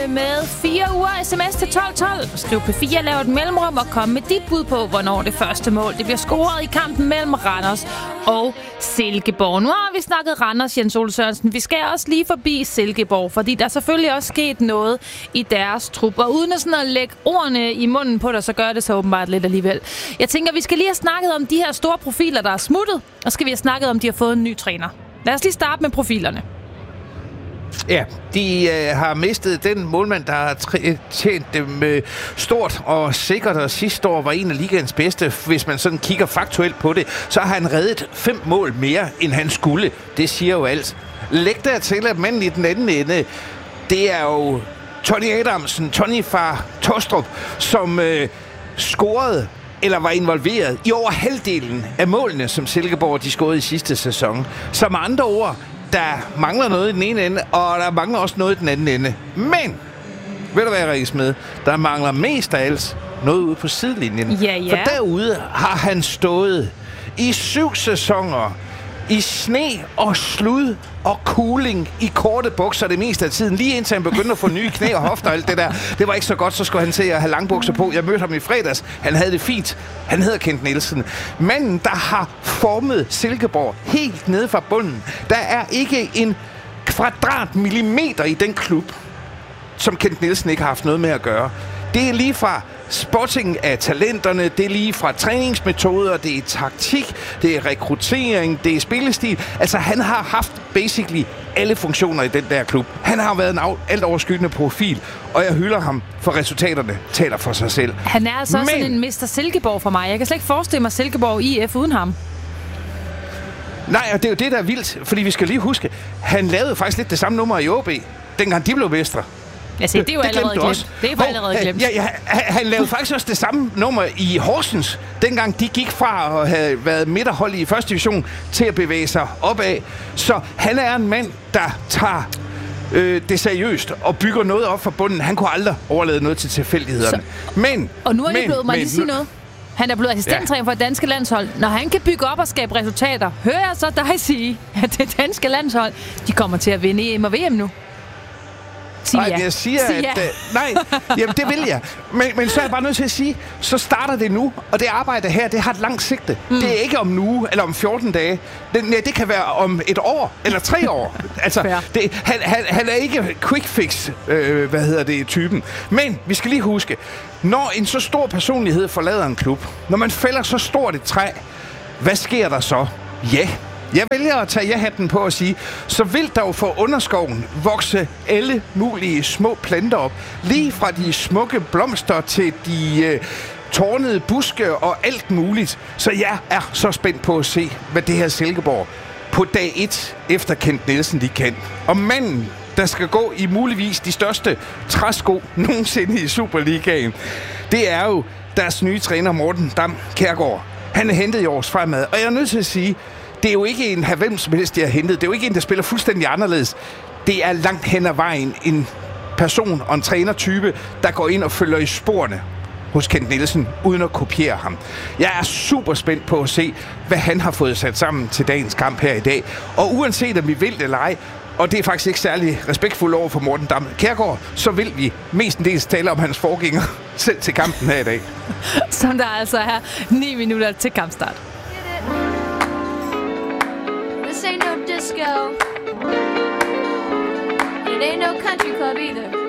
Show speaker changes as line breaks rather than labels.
med 4 uger sms til 1212. Skriv P4, lav et mellemrum og kom med dit bud på, hvornår det første mål det bliver scoret i kampen mellem Randers og Silkeborg. Nu har vi snakket Randers, Jens Ole Sørensen. Vi skal også lige forbi Silkeborg, fordi der er selvfølgelig også sket noget i deres trup. Og uden at lægge ordene i munden på dig, så gør det så åbenbart lidt alligevel. Jeg tænker, vi skal lige have snakket om de her store profiler, der er smuttet, og skal vi have snakket om, de har fået en ny træner. Lad os lige starte med profilerne.
Ja, de har mistet den målmand, der har tjent dem stort og sikkert, og sidste år var en af ligaens bedste. Hvis man sådan kigger faktuelt på det, så har han reddet 5 mål mere, end han skulle. Det siger jo alt. Læg der til, at manden i den anden ende, det er jo Tony Adamsen, Tony fra Tostrup, som scorede eller var involveret i over halvdelen af målene, som Silkeborg de scorede i sidste sæson. Så med andre ord, der mangler noget i den ene ende, og der mangler også noget i den anden ende. Men, ved du hvad, Rikke Smed? Der mangler mest af alt noget ude på sidelinjen.
Ja.
For derude har han stået i 7 sæsoner i sne og slud og cooling i korte bukser det meste af tiden. Lige indtil han begyndte at få nye knæ og hofter og alt det der. Det var ikke så godt, så skulle han til at have langbukser på. Jeg mødte ham i fredags. Han havde det fint. Han hedder Kent Nielsen. Manden, der har formet Silkeborg helt nede fra bunden. Der er ikke en kvadratmillimeter i den klub, som Kent Nielsen ikke har haft noget med at gøre. Det er lige fra spotting af talenterne, det er lige fra træningsmetoder, det er taktik, det er rekruttering, det er spillestil. Altså, han har haft basically alle funktioner i den der klub. Han har været en alt overskyggende profil, og jeg hylder ham, for resultaterne taler for sig selv.
Han er altså også sådan en Mr. Silkeborg for mig. Jeg kan slet ikke forestille mig Silkeborg IF uden ham.
Nej, og det er jo det, der er vildt, fordi vi skal lige huske, han lavede faktisk lidt det samme nummer i OB, dengang de blev mestre.
Ja, se, det er jo allerede glemt. Det er jo allerede glemt.
Ja, han lavede faktisk også det samme nummer i Horsens, dengang de gik fra at have været midterhold i første division til at bevæge sig opad. Så han er en mand, der tager det seriøst og bygger noget op fra bunden. Han kunne aldrig overlade noget til tilfældighederne.
Og nu er det blevet, må jeg lige sige noget? Han er blevet assistenttræner for det danske landshold. Når han kan bygge op og skabe resultater, hører jeg så dig sige, at det danske landshold, de kommer til at vinde EM og VM nu.
Nej, jeg siger, nej, jamen det vil jeg. Men så er jeg bare nødt til at sige, så starter det nu, og det arbejde her, det har et langt sigte. Det er ikke om en uge, eller om 14 dage. Det kan være om 1 år, eller 3 år. Altså, han er ikke quick fix, typen. Men vi skal lige huske, når en så stor personlighed forlader en klub, når man fælder så stort et træ, hvad sker der så? Ja. Jeg vælger at tage ja-hatten på og sige, så vil der jo for underskoven vokse alle mulige små planter op. Lige fra de smukke blomster til de tårnede buske og alt muligt. Så jeg er så spændt på at se, hvad det her Silkeborg på dag 1 efter Kent Nielsen de kan. Og manden, der skal gå i muligvis de største træsko nogensinde i Superligaen, det er jo deres nye træner Morten Dam Kjærgaard. Han er hentet i års fremad, og jeg er nødt til at sige, det er jo ikke en hvem som helst, de har hentet. Det er jo ikke en, der spiller fuldstændig anderledes. Det er langt hen ad vejen en person og en trænertype, der går ind og følger i sporene hos Kent Nielsen, uden at kopiere ham. Jeg er super spændt på at se, hvad han har fået sat sammen til dagens kamp her i dag. Og uanset om vi vil det eller ej, og det er faktisk ikke særlig respektfuldt over for Morten Dam Kjærgaard, så vil vi mestendels tale om hans forgænger selv til kampen her i dag.
Som der altså er 9 minutter til kampstart.
This ain't no disco. It ain't no country club either.